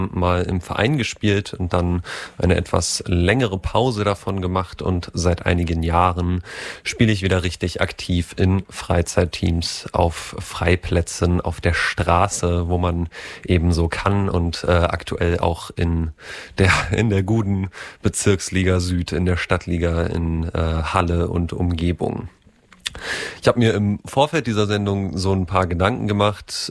mal im Verein gespielt und dann eine etwas längere Pause davon gemacht und seit einigen Jahren spiele ich wieder richtig aktiv in Freizeitteams, auf Freiplätzen, auf der Straße, wo man eben so kann und aktuell auch in der guten Bezirksliga Süd, in der Stadtliga in Halle und Umgebung. Ich habe mir im Vorfeld dieser Sendung so ein paar Gedanken gemacht,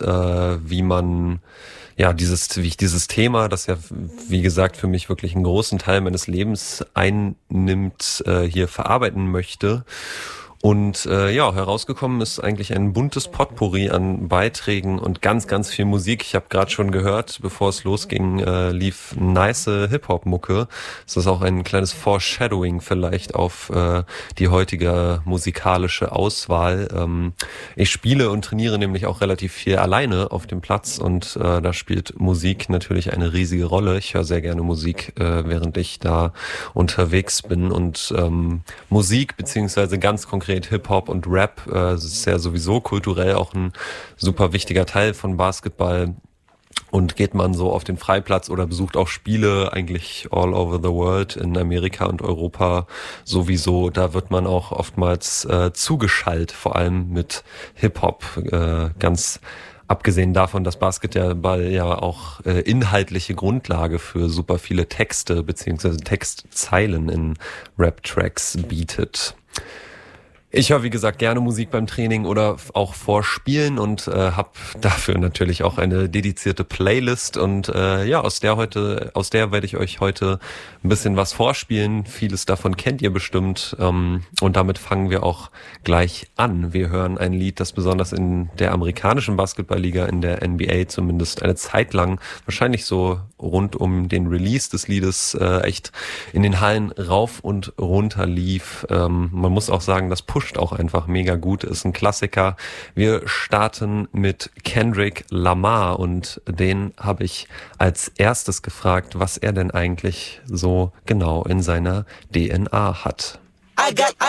wie ich dieses Thema, das ja wie gesagt für mich wirklich einen großen Teil meines Lebens einnimmt, hier verarbeiten möchte. Und herausgekommen ist eigentlich ein buntes Potpourri an Beiträgen und ganz, ganz viel Musik. Ich habe gerade schon gehört, bevor es losging, lief nice Hip-Hop-Mucke. Das ist auch ein kleines Foreshadowing vielleicht auf die heutige musikalische Auswahl. Ich spiele und trainiere nämlich auch relativ viel alleine auf dem Platz und da spielt Musik natürlich eine riesige Rolle. Ich höre sehr gerne Musik, während ich da unterwegs bin und Musik beziehungsweise ganz konkret Hip-Hop und Rap, es ist ja sowieso kulturell auch ein super wichtiger Teil von Basketball. Und geht man so auf den Freiplatz oder besucht auch Spiele eigentlich all over the world, in Amerika und Europa sowieso, da wird man auch oftmals zugeschallt, vor allem mit Hip-Hop, ganz abgesehen davon, dass Basketball ja auch inhaltliche Grundlage für super viele Texte beziehungsweise Textzeilen in Rap-Tracks bietet. Ich höre, wie gesagt, gerne Musik beim Training oder auch vor Spielen und habe dafür natürlich auch eine dedizierte Playlist und aus der werde ich euch heute ein bisschen was vorspielen. Vieles davon kennt ihr bestimmt und damit fangen wir auch gleich an. Wir hören ein Lied, das besonders in der amerikanischen Basketballliga, in der NBA zumindest eine Zeit lang, wahrscheinlich so rund um den Release des Liedes, echt in den Hallen rauf und runter lief. Man muss auch sagen, das pusht auch einfach mega gut, ist ein Klassiker. Wir starten mit Kendrick Lamar und den habe ich als erstes gefragt, was er denn eigentlich so genau in seiner DNA hat.